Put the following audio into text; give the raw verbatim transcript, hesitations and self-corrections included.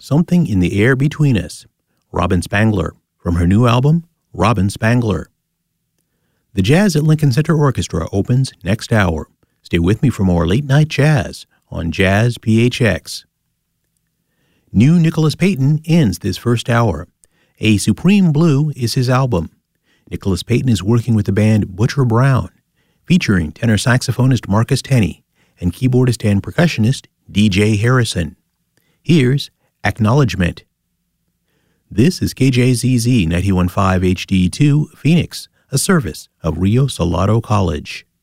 Something in the Air Between Us, Robin Spangler, from her new album, Robin Spangler. The Jazz at Lincoln Center Orchestra opens next hour. Stay with me for more late night jazz on Jazz P H X. New Nicholas Payton ends this first hour. A Supreme Blue is his album. Nicholas Payton is working with the band Butcher Brown, featuring tenor saxophonist Marcus Tenney and keyboardist and percussionist D J Harrison. Here's Acknowledgement. This is K J Z Z ninety-one point five H D two, Phoenix, a service of Rio Salado College.